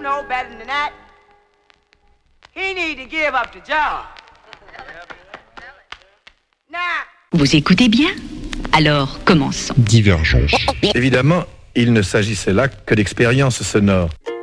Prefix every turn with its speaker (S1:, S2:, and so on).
S1: know better than that. He need to give up the job. Now.
S2: Vous écoutez bien? Alors, commençons.
S3: Divergence.
S4: Évidemment, il ne s'agissait là que d'expériences sonores.